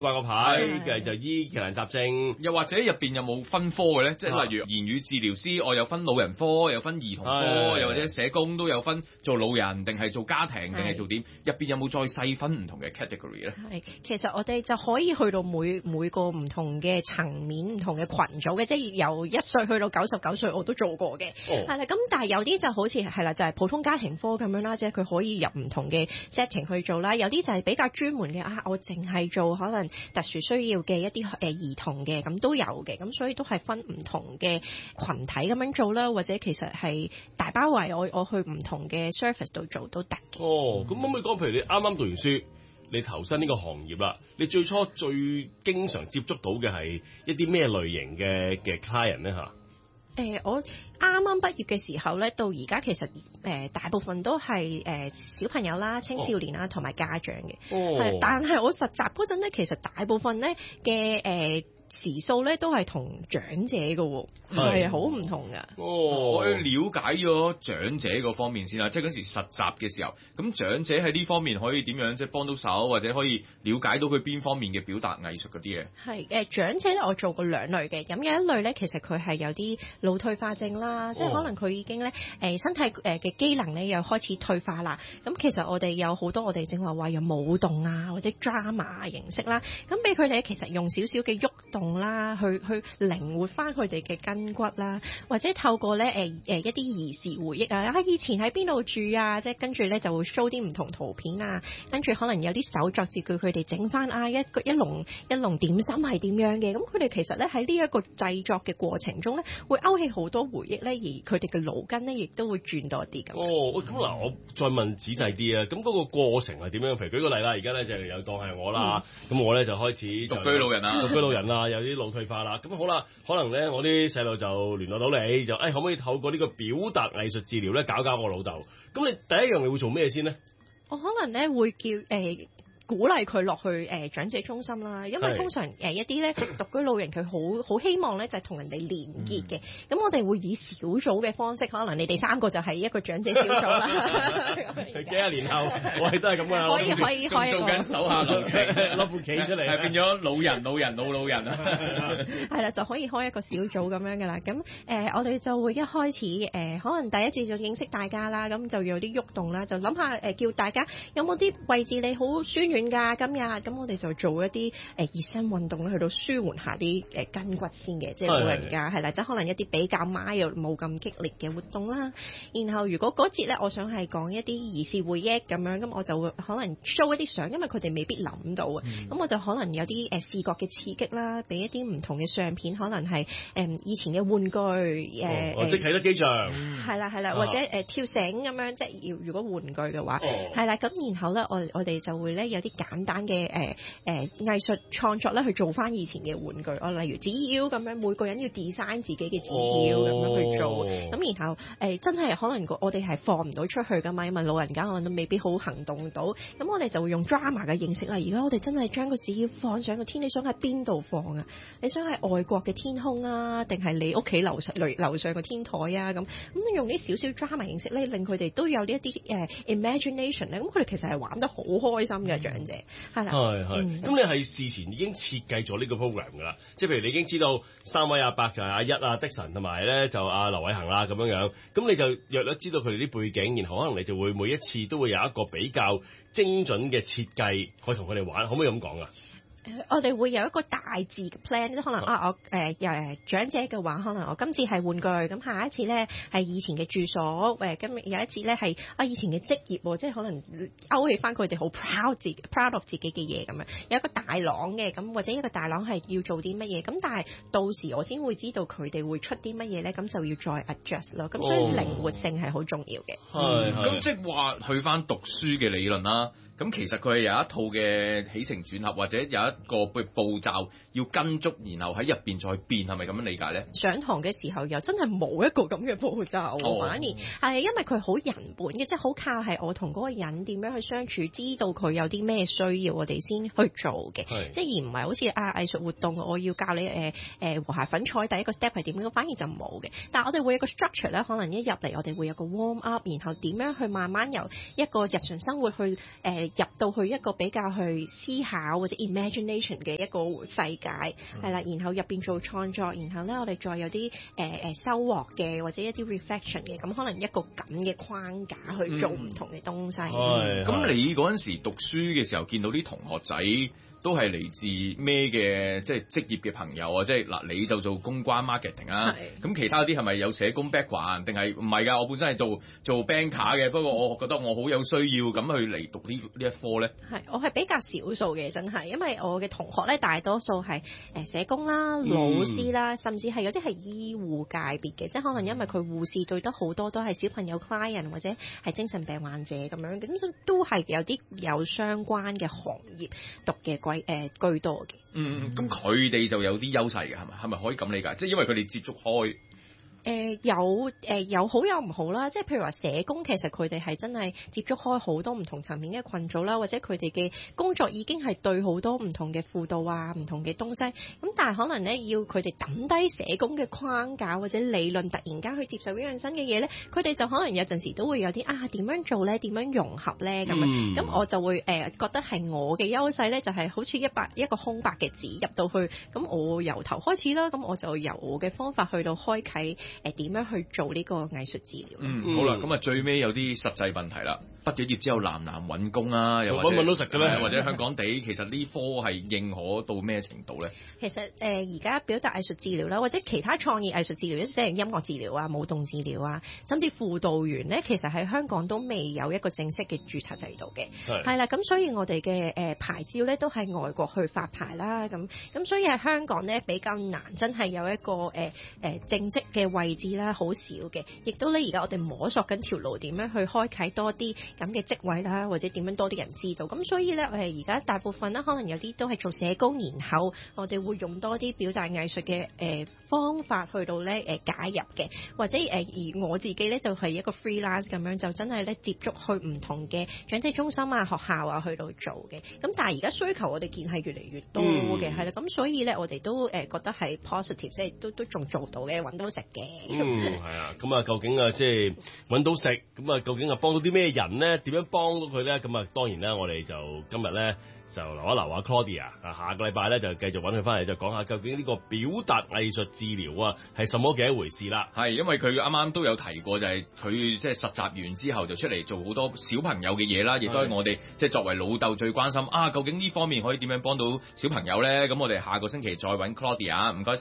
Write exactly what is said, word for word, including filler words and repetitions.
掛個牌嘅就醫奇難雜症， 又或者入邊有冇分科嘅咧？即係例如言語治療師，我有分老人科，有分兒童科，又或者社工都有分做老人定係做家庭定係做點？入邊有冇再細分唔同嘅 category 咧？ 係，其實我哋就可以去到每每個唔同嘅層面、唔同嘅群組嘅，即係由一歲去到九十九歲我都做過嘅。係啦、哦，咁但係有啲就好似係啦，就係、是、普通家庭科咁樣啦，即係佢可以入唔同嘅 setting 去做啦。有啲就係比較專門嘅啊，我淨係做可能特殊需要嘅一啲誒兒童嘅，咁都有嘅，咁所以都係分唔同嘅群體咁樣做啦，或者其實係大包圍我我去唔同嘅 service 度做都得嘅。 哦，咁可唔可以講，譬如你啱啱讀完書，你投身呢個行業啦，你最初最經常接觸到嘅係一啲咩類型嘅嘅 client 咧嚇？ 誒、呃，我啱啱畢業嘅時候咧，到而家其實誒、呃、大部分都係誒、呃、小朋友啦、青少年啦同埋家長嘅。 哦， 係，但係我實習嗰陣咧，其實大部分咧嘅誒時數咧都係同長者嘅喎，係好唔同㗎。 哦，我要了解咗長者嗰方面先啦，即係嗰時實習嘅時候，咁長者喺呢方面可以點樣即係幫到手，或者可以了解到佢邊方面嘅表達藝術嗰啲嘢？係誒長者咧，我做過兩類嘅，咁有一類咧，其實佢係有啲腦退化症啦，即係可能佢已經咧誒身體誒嘅機能咧又開始退化啦。咁其實我哋有好多我哋正話話有舞動啊或者 drama 形式啦，咁俾佢哋其實用少少嘅喐動啦，去去靈活翻佢哋嘅筋骨啦，或者透過咧誒誒一啲兒時回憶啊，啊以前喺邊度住啊，即係跟住咧就會 show 啲唔同圖片啊，跟住可能有啲手作字句佢哋整翻啊一個一籠一籠點心係點樣嘅，咁佢哋其實咧喺呢一個製作嘅過程中咧，會勾起好多回憶咧，而佢哋嘅腦筋咧亦都會轉多啲咁。 哦，咁嗱，我再問仔細啲啊，咁嗰個過程係點樣？譬如舉個例啦，而家咧就有當係我啦，咁、嗯、我咧就開始獨居老人啊， 獨居老人啊，有啲腦退化啦，咁好啦，可能咧我啲細路就聯絡到你，就誒、哎、可唔可以透過呢個表達藝術治療咧搞搞我老豆？咁你第一樣你會做咩先咧？ 我可能咧會叫誒。呃鼓勵佢落去誒、呃、長者中心啦，因為通常誒、呃、一啲咧獨居老人佢好好希望咧就係、是、同人哋連結嘅，咁、嗯、我哋會以小組嘅方式，可能你哋三個就係一個長者小組啦。 幾廿年後我哋都係咁噶， 可以可以可以做緊手下留情， 攞副棋出嚟， 係變咗老人老人老老人啊。 係啦，就可以開一個小組咁樣噶啦。咁誒、呃，我哋就會一開始誒、呃，可能第一次就認識大家啦，咁就有啲喐動啦，就諗下誒、呃，叫大家有冇啲位置你好酸軟㗎今日，咁我哋就做一啲誒熱身運動咧，去到舒緩下啲誒筋骨先嘅，即係老人家係啦，即可能一啲比較 mild 冇咁激烈嘅活動啦。然後如果嗰節咧，我想係講一啲兒時回憶咁樣，咁我就會可能 show 一啲相，因為佢哋未必諗到啊。咁、嗯、我就可能有啲誒視覺嘅刺激啦，俾一啲唔同嘅相片，可能係誒以前嘅玩具誒、 哦呃，即係啟德機場， 係啦係啦，或者誒、呃、跳繩咁樣，即係要如果玩具嘅話，係、哦、啦。咁然後咧，我我哋就會咧有啲簡單嘅誒誒藝術創作咧，去做翻以前嘅玩具，我例如紙鷂咁樣，每個人要 design 自己嘅紙鷂咁樣去做，咁、哦、然後誒、呃、真係可能我哋係放唔到出去噶嘛，因為老人家可能都未必好行動到，咁我哋就會用 drama 嘅形式啦。而家我哋真係將個紙鷂放上個天，你想喺邊度放啊？你想喺外國嘅天空啊，定係你屋企樓上樓上個天台啊？咁咁你用啲少少 drama 形式咧，令佢哋都有呢一啲誒 imagination 咧，咁佢哋其實係玩得好開心嘅長者，係啦。 係係，咁、嗯、你係事前已經設計咗呢個 program 㗎啦，即係譬如你已經知道三位阿伯就係阿一啊、的神同埋咧就阿劉偉恒啦咁樣樣，咁你就約略知道佢哋啲背景，然後可能你就會每一次都會有一個比較精準嘅設計，可以同佢哋玩，可唔可以咁講啊？ 誒，我哋會有一個大致嘅 plan，即係可能啊，我誒誒、呃、長者嘅話，可能我今次係玩具，咁下一次咧係以前嘅住所，誒今日有一次咧係啊以前嘅職業，即係可能勾起翻佢哋好 proud 自 proud of 自己嘅嘢咁樣，有一個大廊嘅，咁或者一個大廊係要做啲乜嘢，咁但係到時我先會知道佢哋會出啲乜嘢咧，咁就要再 adjust 咯，咁所以靈活性係好重要嘅。 係、哦， 咁、嗯、即係話去翻讀書嘅理論啦。咁其實佢係有一套嘅起承轉合，或者有一個步驟要跟足，然後喺入邊再變，係咪咁樣理解咧？上堂嘅時候又真係冇一個咁嘅步驟，哦、反而係因為佢好人本嘅，即係好靠係我同嗰個人點樣去相處，知道佢有啲咩需要，我哋先去做嘅。即係而唔係好似啊藝術活動，我要教你誒誒、呃、和諧粉彩第一個 step 係點樣，反而就冇嘅。但係我哋會有個 structure 咧，可能一入嚟我哋會有個 warm up，然後點樣去慢慢由一個日常生活去誒。呃入到去一個比較去思考或者 imagination 嘅一個世界，係、嗯、啦，然後入邊做創作，然後咧我哋再有啲誒誒收穫嘅或者一啲 reflection 嘅，咁可能一個咁嘅框架去做唔同嘅東西。 咁、嗯、你嗰陣時讀書嘅時候見到啲同學仔都係嚟自咩嘅即係職業嘅朋友啊？即係嗱，你就做公關 marketing 啊，咁其他啲係咪有社工 background 定係唔係㗎？我本身係做做 banker 嘅，不過我覺得我好有需要咁去嚟讀呢呢一科咧。係， 我係比較少數嘅，真係，因為我嘅同學咧大多數係誒社工啦、老師啦，嗯、甚至係有啲係醫護界別嘅，即係可能因為佢護士對得好多都係小朋友 client 或者係精神病患者咁樣，咁都係有啲有相關嘅行業讀嘅貴誒居多嘅。 嗯，咁佢哋就有啲優勢嘅，係咪？係咪可以咁理解？即係因為佢哋接觸開。 誒、呃、有誒、呃、有好有唔好啦，即係譬如話社工其實佢哋係真係接觸開好多唔同層面嘅群組啦，或者佢哋嘅工作已經係對好多唔同嘅輔導啊、唔同嘅東西，咁但係可能咧要佢哋抌低社工嘅框架或者理論，突然間去接受呢樣新嘅嘢咧，佢哋就可能有陣時都會有啲啊點樣做咧，點樣融合咧咁樣，咁、嗯、我就會誒、呃、覺得係我嘅優勢咧，就係、是、好似一百一個空白嘅紙入到去，咁我由頭開始啦，咁我就由我嘅方法去到開啓。誒點樣去做呢個藝術治療？ 嗯，好啦，咁啊最尾有啲實際問題啦。畢咗業之後難唔難揾工啊？又或者揾到食嘅咧？ 或者香港地其實呢科係認可到咩程度咧？ 其實誒而家表達藝術治療啦，或者其他創意藝術治療，即係音樂治療啊、舞動治療啊，甚至輔導員咧，其實喺香港都未有一個正式嘅註冊制度嘅。係係啦，咁所以我哋嘅誒牌照咧都係外國去發牌啦。咁咁所以喺香港咧比較難，真係有一個誒誒、呃、正職嘅位置啦，好少嘅。亦都咧而家我哋摸索緊條路，點樣去開啓多啲咁嘅職位啦，或者點樣多啲人知道。咁所以咧，誒而家大部分啦，可能有啲都係做社工，然後我哋會用多啲表達藝術嘅誒方法去到咧誒介入嘅，或者誒而我自己咧就係一個 freelance 咁樣，就真係咧接觸去唔同嘅長者中心啊、學校啊去到做嘅。咁但係而家需求我哋見係越嚟越多嘅，係啦、嗯。咁所以咧我哋都誒覺得係 positive，即係都都仲做到嘅，揾到食嘅。 嗯，係啊。咁啊，究竟啊即係揾到食，咁啊究竟啊幫到啲咩人咧？點樣幫到佢咧？咁啊當然啦，我哋就今日咧就留一留啊 Claudia 啊，下個禮拜咧就繼續揾佢翻嚟，就講下究竟呢個表達藝術治療啊係什麼嘅一回事啦。 係因為佢啱啱都有提過，就係佢即係實習完之後就出嚟做好多小朋友嘅嘢啦，亦都係我哋即係作為老豆最關心啊，究竟呢方面可以點樣幫到小朋友咧？咁我哋下個星期再揾 Claudia，唔該晒。